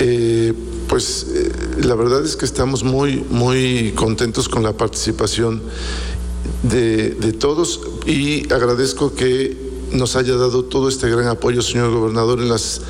La verdad es que estamos muy, muy contentos con la participación de todos, y agradezco que nos haya dado todo este gran apoyo, señor gobernador, en las